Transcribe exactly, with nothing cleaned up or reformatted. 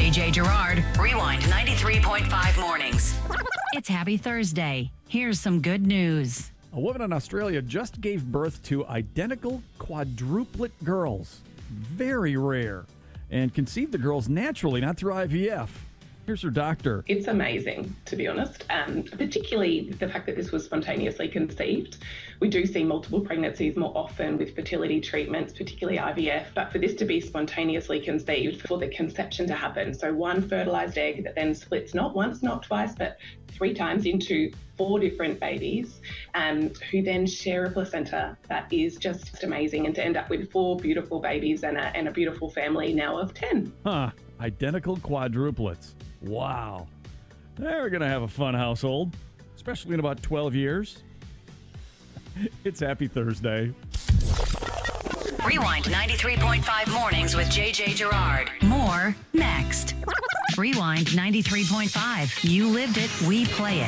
J J Gerard, Rewind ninety-three point five mornings. It's Happy Thursday. Here's some good news. A woman in Australia just gave birth to identical quadruplet girls. Very rare. And conceived the girls naturally, not through I V F. Here's her doctor. It's amazing, to be honest, um, particularly the fact that this was spontaneously conceived. We do see multiple pregnancies more often with fertility treatments, particularly I V F, but for this to be spontaneously conceived, for the conception to happen, so one fertilised egg that then splits not once, not twice, but three times into four different babies, um, who then share a placenta, that is just amazing. And to end up with four beautiful babies and a, and a beautiful family now of ten. Huh. Identical quadruplets. Wow. They're going to have a fun household, especially in about twelve years. It's Happy Thursday. Rewind ninety-three point five mornings with J J Gerard. More next. Rewind ninety-three point five. You lived it, we play it.